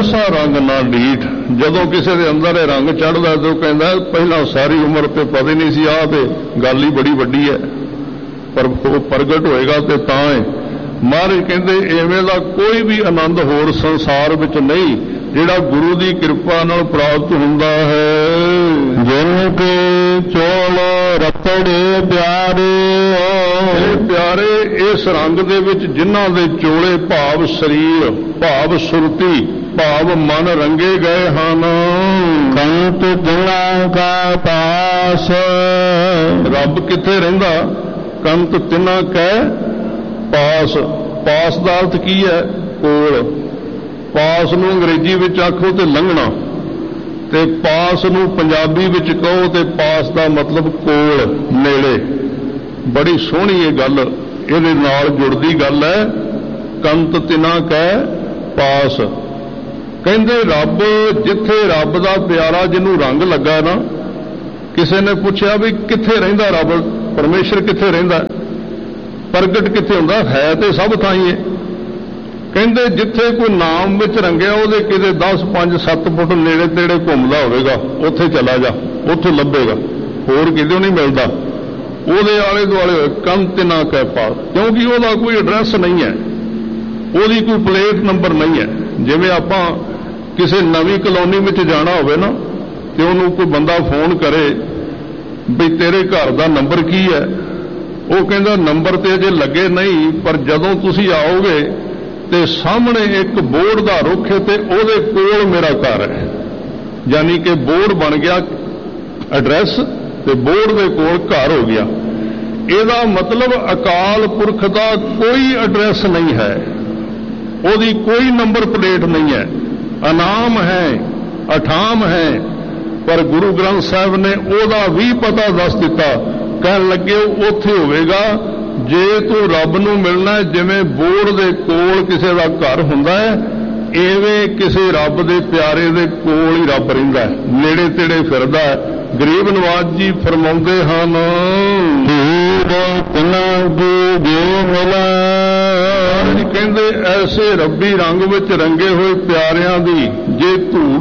ਐਸਾ ਰੰਗ ਨਾ ਡੀਠ। ਜਦੋਂ ਕਿਸੇ ਦੇ ਅੰਦਰ ਇਹ ਰੰਗ ਚੜ੍ਹਦਾ ਤਾਂ ਉਹ ਕਹਿੰਦਾ ਪਹਿਲਾਂ ਸਾਰੀ ਉਮਰ ਤੇ ਪਤਾ ਹੀ ਨਹੀਂ ਸੀ, ਆਹ ਤੇ ਗੱਲ ਹੀ ਬੜੀ ਵੱਡੀ ਹੈ, ਪਰ ਉਹ ਪ੍ਰਗਟ ਹੋਏਗਾ ਤੇ ਤਾਂ ਹੈ। ਮਹਾਰਾਜ ਕਹਿੰਦੇ ਐਵੇਂ ਦਾ ਕੋਈ ਵੀ ਆਨੰਦ ਹੋਰ ਸੰਸਾਰ ਵਿੱਚ ਨਹੀਂ ਜਿਹੜਾ ਗੁਰੂ ਦੀ ਕਿਰਪਾ ਨਾਲ ਪ੍ਰਾਪਤ ਹੁੰਦਾ ਹੈ। ਜਿਨ ਕੇ ਚੋਲ ਰਤੜੇ ਪਿਆਰੇ, ਇਹ ਪਿਆਰੇ ਇਸ ਰੰਗ ਦੇ ਵਿੱਚ ਜਿਨ੍ਹਾਂ ਦੇ ਚੋਲੇ ਭਾਵ ਸਰੀਰ, ਭਾਵ ਸੁਰਤੀ, ਭਾਵ ਮਨ ਰੰਗੇ ਗਏ ਹਨ। ਕੰਤ ਤਿਨਾਂ ਕਾ ਪਾਸ, ਰੱਬ ਕਿੱਥੇ ਰਹਿੰਦਾ? ਕੰਤ ਤਿਨਾਂ ਕੈ ਪਾਸ। ਪਾਸ ਦਾ ਅਰਥ ਕੀ ਹੈ? ਕੋਲ। ਪਾਸ ਨੂੰ ਅੰਗਰੇਜ਼ੀ ਵਿੱਚ ਆਖੋ ਤੇ ਲੰਘਣਾ, ਤੇ ਪਾਸ ਨੂੰ ਪੰਜਾਬੀ ਵਿੱਚ ਕਹੋ ਤੇ ਪਾਸ ਦਾ ਮਤਲਬ ਕੋਲ, ਨੇੜੇ। ਬੜੀ ਸੋਹਣੀ ਇਹ ਗੱਲ ਇਹਦੇ ਨਾਲ ਜੁੜਦੀ ਗੱਲ ਹੈ। ਕੰਤ ਤਿਨਾਂ ਕੈ ਪਾਸ। ਕਹਿੰਦੇ ਰੱਬ, ਜਿੱਥੇ ਰੱਬ ਦਾ ਪਿਆਰਾ ਜਿਹਨੂੰ ਰੰਗ ਲੱਗਾ ਨਾ, ਕਿਸੇ ਨੇ ਪੁੱਛਿਆ ਵੀ ਕਿੱਥੇ ਰਹਿੰਦਾ ਰੱਬ, ਪਰਮੇਸ਼ਰ ਕਿੱਥੇ ਰਹਿੰਦਾ, ਪ੍ਰਗਟ ਕਿੱਥੇ ਹੁੰਦਾ? ਹੈ ਤੇ ਸਭ ਥਾਂ ਹੀ ਹੈ। ਕਹਿੰਦੇ ਜਿੱਥੇ ਕੋਈ ਨਾਮ ਵਿੱਚ ਰੰਗਿਆ ਉਹਦੇ ਕਿਤੇ 10, 5, 7 ਫੁੱਟ ਨੇੜੇ ਤੇੜੇ ਘੁੰਮਦਾ ਹੋਵੇਗਾ, ਉੱਥੇ ਚਲਾ ਜਾ, ਉੱਥੇ ਲੱਭੇਗਾ, ਹੋਰ ਕਿਤੇ ਨਹੀਂ ਮਿਲਦਾ। ਉਹਦੇ ਆਲੇ ਦੁਆਲੇ ਹੋਏ ਕੰਤ ਨਾ ਕਹਿ ਪਾਸ, ਕਿਉਂਕਿ ਉਹਦਾ ਕੋਈ ਐਡਰੈਸ ਨਹੀਂ ਹੈ, ਉਹਦੀ ਕੋਈ ਪਲੇਟ ਨੰਬਰ ਨਹੀਂ ਹੈ। ਜਿਵੇਂ ਆਪਾਂ ਕਿਸੇ ਨਵੀਂ ਕਲੋਨੀ ਵਿੱਚ ਜਾਣਾ ਹੋਵੇ ਨਾ, ਤੇ ਉਹਨੂੰ ਕੋਈ ਬੰਦਾ ਫੋਨ ਕਰੇ ਵੀ ਤੇਰੇ ਘਰ ਦਾ ਨੰਬਰ ਕੀ ਹੈ, ਉਹ ਕਹਿੰਦਾ ਨੰਬਰ ਤੇ ਅਜੇ ਲੱਗੇ ਨਹੀਂ, ਪਰ ਜਦੋਂ ਤੁਸੀਂ ਆਓਗੇ ਤੇ ਸਾਹਮਣੇ ਇੱਕ ਬੋਰਡ ਦਾ ਰੁੱਖ ਹੈ ਤੇ ਉਹਦੇ ਕੋਲ ਮੇਰਾ ਘਰ ਹੈ। ਯਾਨੀ ਕਿ ਬੋਰਡ ਬਣ ਗਿਆ ਐਡਰੈਸ ਤੇ ਬੋਰਡ ਦੇ ਕੋਲ ਘਰ ਹੋ ਗਿਆ। ਇਹਦਾ ਮਤਲਬ ਅਕਾਲ ਪੁਰਖ ਦਾ ਕੋਈ ਐਡਰੈਸ ਨਹੀਂ ਹੈ, ਉਹਦੀ ਕੋਈ ਨੰਬਰ ਪਲੇਟ ਨਹੀਂ ਹੈ, ਅਨਾਮ ਹੈ, ਅਠਾਮ ਹੈ। ਪਰ ਗੁਰੂ ਗ੍ਰੰਥ ਸਾਹਿਬ ਨੇ ਉਹਦਾ ਵੀ ਪਤਾ ਦੱਸ ਦਿੱਤਾ। ਕਹਿਣ ਲੱਗੇ ਉੱਥੇ ਹੋਵੇਗਾ ਜੇ ਤੂੰ ਰੱਬ ਨੂੰ ਮਿਲਣਾ, ਜਿਵੇਂ ਬੋਰਡ ਦੇ ਕੋਲ ਕਿਸੇ ਦਾ ਘਰ ਹੁੰਦਾ ਹੈ, ਐਵੇਂ ਕਿਸੇ ਰੱਬ ਦੇ ਪਿਆਰੇ ਦੇ ਕੋਲ ਹੀ ਰੱਬ ਰਹਿੰਦਾ ਹੈ, ਨੇੜੇ ਤੇੜੇ ਫਿਰਦਾ ਹੈ। ਗਰੀਬ ਨਵਾਜ਼ ਜੀ ਫਰਮਾਉਂਦੇ ਹਨ, ਕਹਿੰਦੇ ਐਸੇ ਰੱਬੀ ਰੰਗ ਵਿੱਚ ਰੰਗੇ ਹੋਏ ਪਿਆਰਿਆਂ ਦੀ ਜੇ ਧੂੜ